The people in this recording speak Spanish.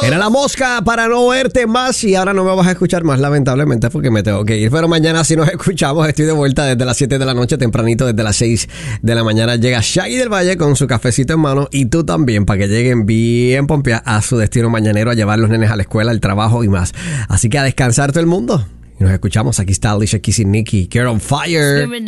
Era La Mosca para no verte más y ahora no me vas a escuchar más, lamentablemente, porque me tengo que ir. Pero mañana sí nos escuchamos. Estoy de vuelta desde las 7 de la noche, tempranito, desde las 6 de la mañana. Llega Shaggy del Valle con su cafecito en mano y tú también, para que lleguen bien pompeados a su destino mañanero, a llevar los nenes a la escuela, al trabajo y más. Así que a descansar todo el mundo. Y nos escuchamos. Aquí está Alicia Keys y Nicky. Get on fire.